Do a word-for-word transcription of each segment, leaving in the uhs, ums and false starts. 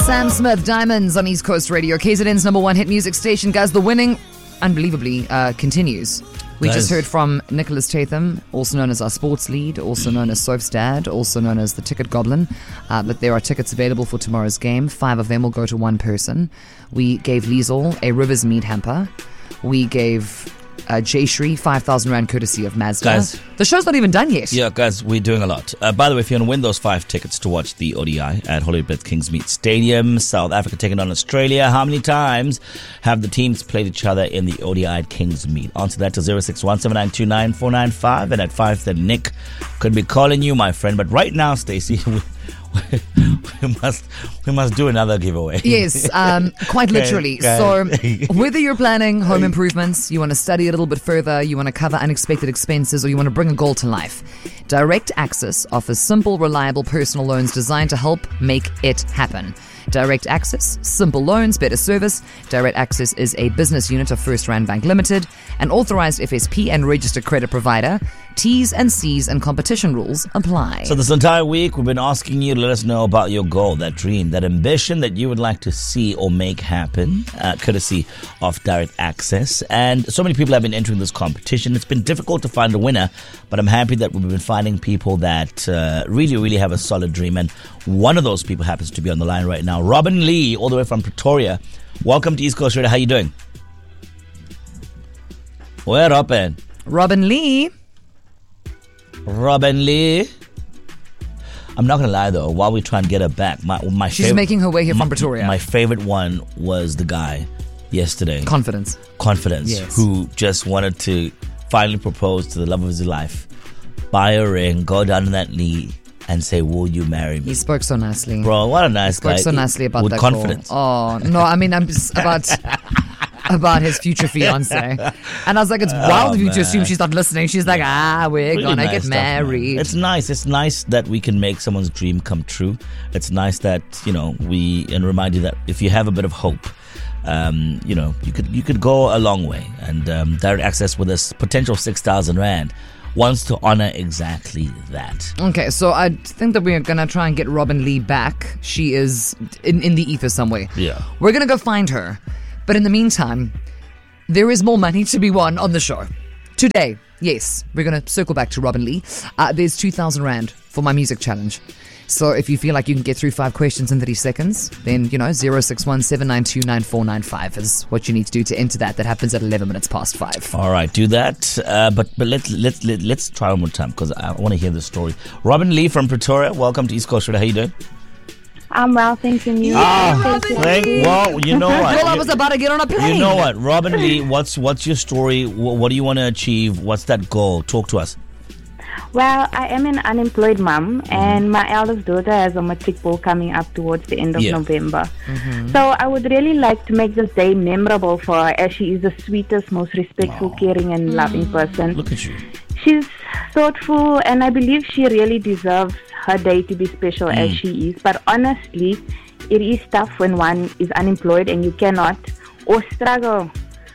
Sam Smith, Diamonds on East Coast Radio, K Z N's number one hit music station. Guys, the winning, unbelievably, uh, continues. We Nice. just heard from Nicholas Tatham, also known as our sports lead, also known as Soph's dad, also known as the Ticket Goblin. Uh, but there are tickets available for tomorrow's game. Five of them will go to one person. We gave Liesel a Rivers meat hamper. We gave uh, Jayshree five thousand Rand courtesy of Mazda. Guys. The show's not even done yet. Yeah, guys, we're doing a lot. Uh, by the way, if you want to win those five tickets to watch the O D I at Hollywood Kingsmead Stadium, South Africa taking on Australia, how many times have the teams played each other in the O D I at Kingsmead? Answer that to zero six one seven nine two nine four nine five, and at five, then Nick could be calling you, my friend. But right now, Stacey, we, we must we must do another giveaway. Yes, um, quite literally. Okay, So okay. whether you're planning home improvements, you want to study a little bit further, you want to cover unexpected expenses, or you want to bring a goal to life, Direct Access offers simple, reliable personal loans designed to help make it happen. Direct Access, simple loans, better service. Direct Access is a business unit of First Rand Bank Limited, an authorized F S P and registered credit provider. T's and C's and competition rules apply. So this entire week, we've been asking you to let us know about your goal, that dream, that ambition that you would like to see or make happen, uh, courtesy of Direct Access. And so many people have been entering this competition. It's been difficult to find a winner, but I'm happy that we've been finding people that uh, really, really have a solid dream. And one of those people happens to be on the line right now. Robin Lee, all the way from Pretoria. Welcome to East Coast Radio. How you doing? Where, Robin? Robin Lee. Robin Lee. I'm not gonna lie though. While we try and get her back, my my She's favorite, making her way here from my, Pretoria. My favorite one was the guy yesterday, Confidence. Confidence, Yes. who just wanted to finally propose to the love of his life, buy a ring, go down on that knee, and say, "Will you marry me?" He spoke so nicely. Bro, what a nice spoke guy. so nicely about with that confidence. Call. Oh no, I mean I'm just about about his future fiance, and I was like, it's wild of you to assume she's not listening. She's like, ah, we're Really gonna nice get stuff, man. married. It's nice. It's nice that we can make someone's dream come true. It's nice that, you know, we and remind you that if you have a bit of hope, um, you know, you could you could go a long way. And um, Direct Access with this potential six thousand rand wants to honor exactly that. Okay, so I think that we're gonna try and get Robin Lee back. She is in, in the ether somewhere. Yeah. We're gonna go find her. But in the meantime, there is more money to be won on the show. Today, yes, we're gonna circle back to Robin Lee. Uh, there's two thousand rand for my music challenge. So if you feel like you can get through five questions in thirty seconds, then, you know, zero six one seven nine two nine four nine five is what you need to do to enter that. That happens at eleven minutes past five. All right, do that. Uh, but but let's let's let, let's try one more time because I want to hear the story. Robin Lee from Pretoria, welcome to East Coast Radio. How you doing? I'm well, thank you. You? Ah, Thank you. thank, well, you know what? Well, I You- was about to get on a plane. You know what, Robin Lee? What's what's your story? What, what do you want to achieve? What's that goal? Talk to us. Well, I am an unemployed mom, and my eldest daughter has a matric ball coming up towards the end of Yeah. November. So I would really like to make this day memorable for her, as she is the sweetest, most respectful, caring, and loving person. Look at you. She's thoughtful, and I believe she really deserves her day to be special as she is. But honestly, it is tough when one is unemployed and you cannot or struggle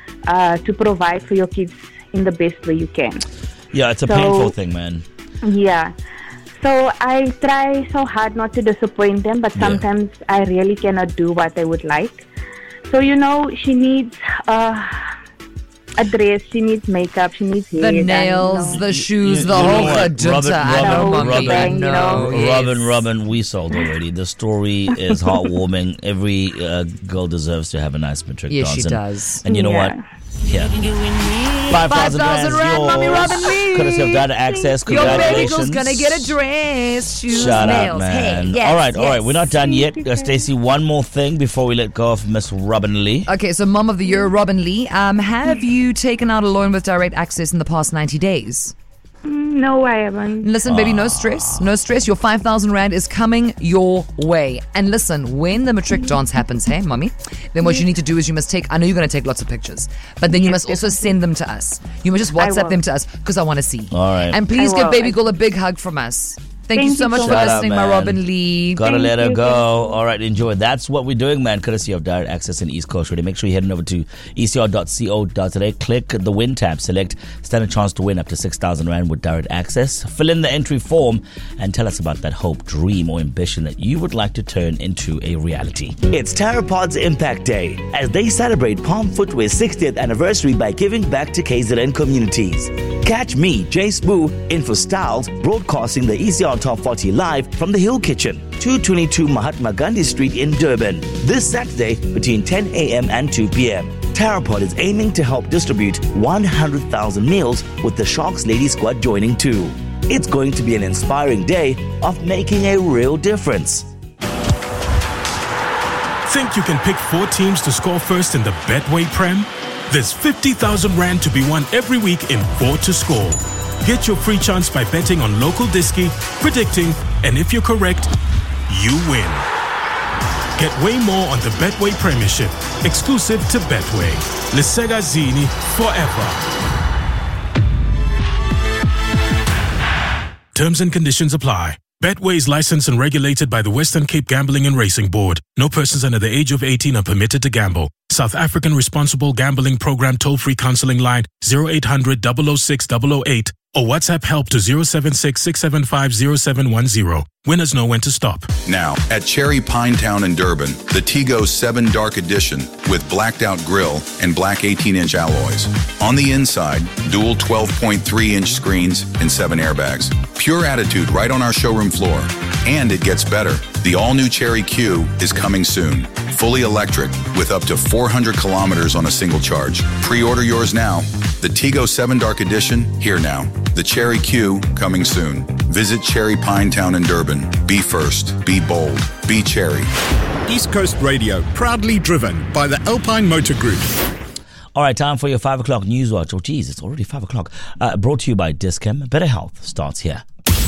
uh, to provide for your kids in the best way you can. Yeah, it's a So- painful thing, man. Yeah. So I try so hard not to disappoint them, but Yeah. sometimes I really cannot do what I would like. So, you know, she needs uh, a dress, she needs makeup, she needs hair. The done, nails, you know. the shoes, You- the you know whole what? gadunta. Robin, I know, Robin, mommy, Robin, I you know. know. Yes. Robin, Robin, we sold already. The story is heartwarming. Every uh, girl deserves to have a nice matric Yes, dance. she and, does. And you know Yeah. what? Yeah. five thousand five thousand rand, mommy Robin Lee. Courtesy of Direct Access. Your baby Congratulations. girl's gonna get a dress, shoes, Shut nails. up, man. Hey, yes, all right, all yes. right. We're not done yet. Uh, Stacey, one more thing before we let go of Miss Robin Lee. Okay, so Mom of the Year, Robin Lee. Um, have you taken out a loan with Direct Access in the past ninety days? Mm, No, I haven't. Listen, baby, no stress. No stress. Your five thousand rand is coming your way. And listen, when the matric dance happens, hey, mommy, then what you need to do is you must take, I know you're going to take lots of pictures, but then you must also send them to us. You must just I WhatsApp will. them to us because I want to see. All right. And please I give will. baby I- girl a big hug from us. Thank, Thank you so you much so for much. listening, Shout out, my man. Robin Lee. Gotta Thank let her you, go. thank you. All right, enjoy. That's what we're doing, man. Courtesy of Direct Access and East Coast Radio. Make sure you're heading over to e c r dot co dot za. Click the Win tab. Select Stand a Chance to Win up to six thousand Rand with Direct Access. Fill in the entry form and tell us about that hope, dream, or ambition that you would like to turn into a reality. It's Terrapod's Impact Day as they celebrate Palm Footwear's sixtieth anniversary by giving back to K Z N communities. Catch me, Jay Spoo, in for Styles, broadcasting the E C R Top forty live from the Hill Kitchen, two twenty-two Mahatma Gandhi Street in Durban, this Saturday between ten a.m. and two p.m. Terrapod is aiming to help distribute one hundred thousand meals with the Sharks Lady Squad joining too. It's going to be an inspiring day of making a real difference. Think you can pick four teams to score first in the Betway Prem? There's fifty thousand Rand to be won every week in four to score. Get your free chance by betting on local disky, predicting, and if you're correct, you win. Get way more on the Betway Premiership, exclusive to Betway. Lisega Zini forever. Terms and conditions apply. Betway is licensed and regulated by the Western Cape Gambling and Racing Board. No persons under the age of eighteen are permitted to gamble. South African Responsible Gambling Program toll-free counseling line zero eight hundred, double oh six, double oh eight or WhatsApp help to zero seven six, six seven five, zero seven one zero. Winners know when to stop. Now, at Cherry Pinetown in Durban, the Tigo seven Dark Edition with blacked out grille and black eighteen inch alloys. On the inside, dual twelve point three inch screens and seven airbags. Pure attitude right on our showroom floor. And it gets better. The all-new Cherry Q is coming soon. Fully electric with up to four hundred kilometers on a single charge. Pre-order yours now. The Tigo seven Dark Edition, here now. The Cherry Q, coming soon. Visit Cherry Pinetown in Durban. Be first. Be bold. Be Cherry. East Coast Radio, proudly driven by the Alpine Motor Group. All right, time for your five o'clock news watch. Oh, geez, it's already five o'clock. Uh, brought to you by Discam. Better Health starts here.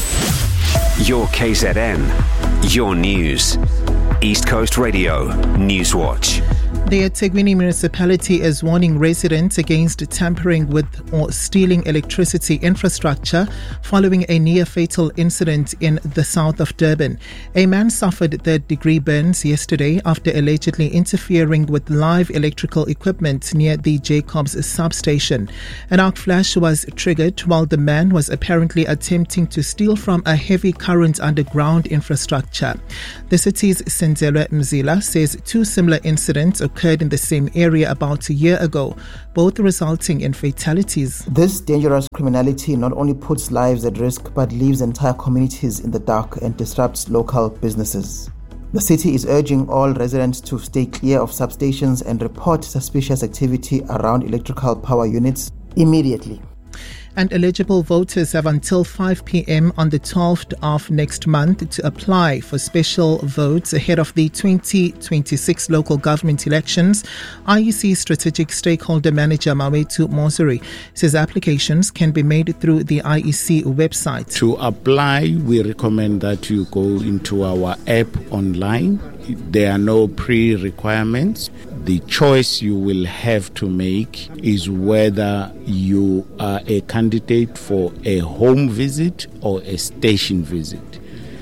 Your K Z N, your news. East Coast Radio News Watch. The eThekwini municipality is warning residents against tampering with or stealing electricity infrastructure following a near-fatal incident in the south of Durban. A man suffered third-degree burns yesterday after allegedly interfering with live electrical equipment near the Jacobs substation. An arc flash was triggered while the man was apparently attempting to steal from a heavy current underground infrastructure. The city's Senzelwe Mzila says two similar incidents occurred in the same area about a year ago, both resulting in fatalities. This dangerous criminality not only puts lives at risk but leaves entire communities in the dark and disrupts local businesses. The city is urging all residents to stay clear of substations and report suspicious activity around electrical power units immediately. And eligible voters have until five p.m. on the twelfth of next month to apply for special votes ahead of the twenty twenty-six local government elections. I E C Strategic Stakeholder Manager Mawetu Mosuri says applications can be made through the I E C website. To apply, we recommend that you go into our app online. There are no pre-requirements. The choice you will have to make is whether you are a candidate for a home visit or a station visit.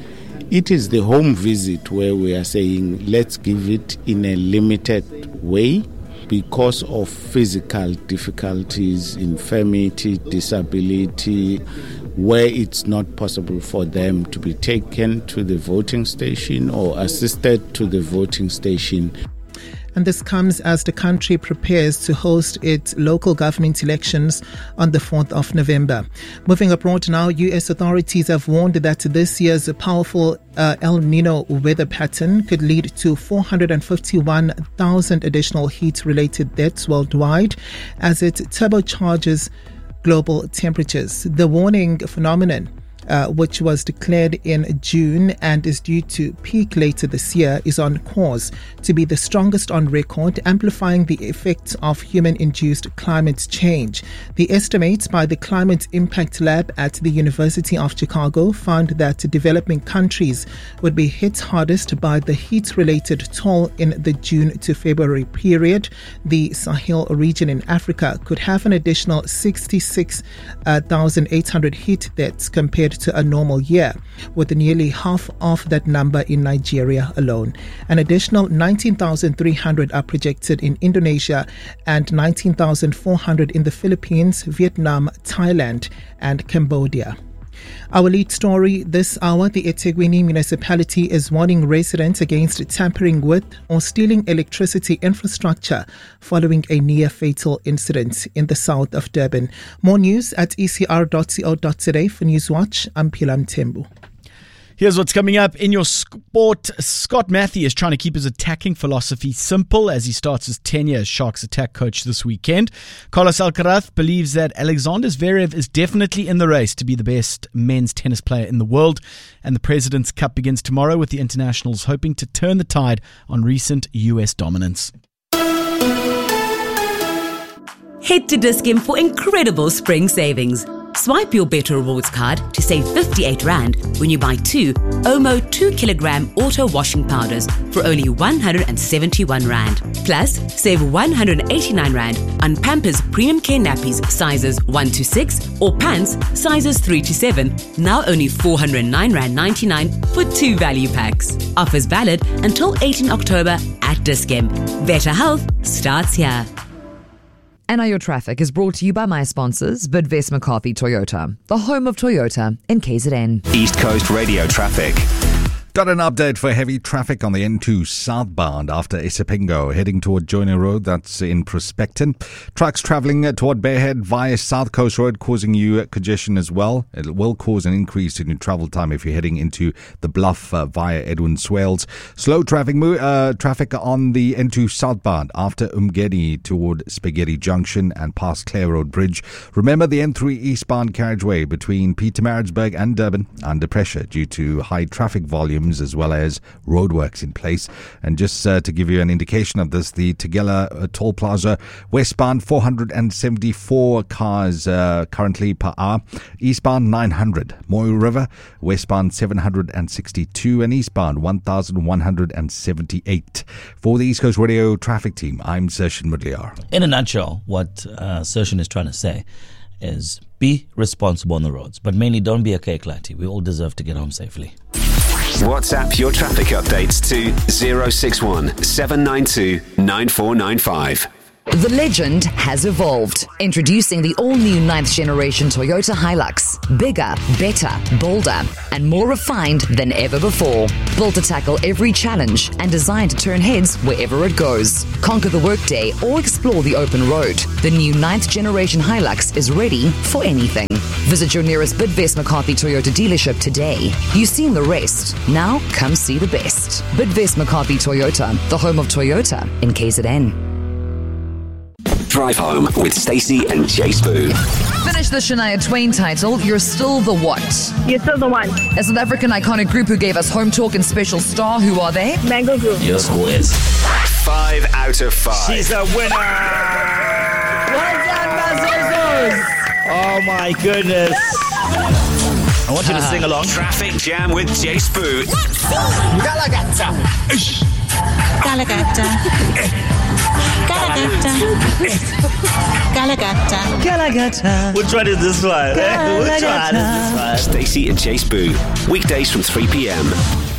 It is the home visit where we are saying let's give it in a limited way because of physical difficulties, infirmity, disability, where it's not possible for them to be taken to the voting station or assisted to the voting station. And this comes as the country prepares to host its local government elections on the fourth of November. Moving abroad now, U S authorities have warned that this year's powerful uh, El Nino weather pattern could lead to four hundred fifty-one thousand additional heat-related deaths worldwide as it turbocharges global temperatures. The warning phenomenon, Uh, which was declared in June and is due to peak later this year, is on course to be the strongest on record, amplifying the effects of human-induced climate change. The estimates by the Climate Impact Lab at the University of Chicago found that developing countries would be hit hardest by the heat-related toll in the June to February period. The Sahel region in Africa could have an additional sixty-six thousand eight hundred heat deaths compared to a normal year, with nearly half of that number in Nigeria alone. An additional nineteen thousand three hundred are projected in Indonesia and nineteen thousand four hundred in the Philippines, Vietnam, Thailand, and Cambodia. Our lead story this hour, the eThekwini municipality is warning residents against tampering with or stealing electricity infrastructure following a near-fatal incident in the south of Durban. More news at e c r dot co dot za. For Newswatch, I'm Pilam Tembu. Here's what's coming up in your sport. Scott Matthew is trying to keep his attacking philosophy simple as he starts his tenure as Sharks attack coach this weekend. Carlos Alcaraz believes that Alexander Zverev is definitely in the race to be the best men's tennis player in the world. And the President's Cup begins tomorrow with the internationals hoping to turn the tide on recent U S dominance. Head to Dis-Chem for incredible spring savings. Swipe your Better Rewards card to save fifty-eight rand when you buy two Omo two kilogram auto washing powders for only one hundred seventy-one rand. Plus, save one hundred eighty-nine rand on Pampers Premium Care Nappies sizes one to six or pants sizes three to seven, now only four hundred nine rand ninety-nine for two value packs. Offers valid until eighteenth October at Dis-Chem. Better health starts here. And Now Your Traffic is brought to you by my sponsors, Bidvest McCarthy Toyota, the home of Toyota in K Z N. East Coast Radio Traffic. Got an update for heavy traffic on the N two southbound after Isipingo, heading toward Joyner Road, that's in Prospecton. Trucks travelling toward Bayhead via South Coast Road causing you congestion as well. It will cause an increase in your travel time if you're heading into the Bluff uh, via Edwin Swales. Slow traffic uh, traffic on the N two southbound after Umgeni toward Spaghetti Junction and past Clare Road Bridge. Remember the N three eastbound carriageway between Pietermaritzburg and Durban under pressure due to high traffic volumes as well as roadworks in place. And just uh, to give you an indication of this, the Tegela uh, Toll Plaza westbound four hundred seventy-four cars uh, currently per hour, eastbound nine hundred, Moyo River westbound seven hundred sixty-two and eastbound one thousand one hundred seventy-eight. For the East Coast Radio traffic team, I'm Sershin Mudliar. In a nutshell, what uh, Sershin is trying to say is be responsible on the roads, but mainly don't be a cake latte. We all deserve to get home safely. WhatsApp your traffic updates to zero six one seven nine two nine four nine five. The legend has evolved. Introducing the all-new ninth generation Toyota Hilux. Bigger, better, bolder, and more refined than ever before. Built to tackle every challenge and designed to turn heads wherever it goes. Conquer the workday or explore the open road. The new ninth generation Hilux is ready for anything. Visit your nearest Bidvest McCarthy Toyota dealership today. You've seen the rest. Now come see the best. Bidvest McCarthy Toyota, the home of Toyota in K Z N. Drive Home with Stacey and Jay Spoo. Finish the Shania Twain title, You're Still the What? You're Still the One. A South African iconic group who gave us Home Talk and Special Star. Who are they? Mango Group. Your score is five out of five. She's a winner. Well done, Mazozos. Oh my goodness. I want you to sing along. Traffic Jam with Jay Spoo. Galagata. Galagata. Galagata. Galagata. Galagata. Which one is this one? Which one is this one? Stacey and Jay Spoo. Weekdays from three p.m.